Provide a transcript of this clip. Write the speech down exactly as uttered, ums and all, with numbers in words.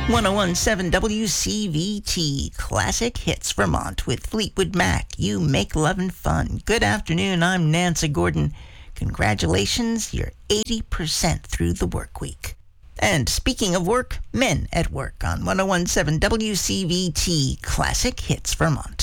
ten seventeen W C V T, Classic Hits Vermont with Fleetwood Mac. You make lovin' fun. Good afternoon, I'm Nancy Gordon. Congratulations, you're eighty percent through the work week. And speaking of work, Men at Work on ten seventeen W C V T, Classic Hits Vermont.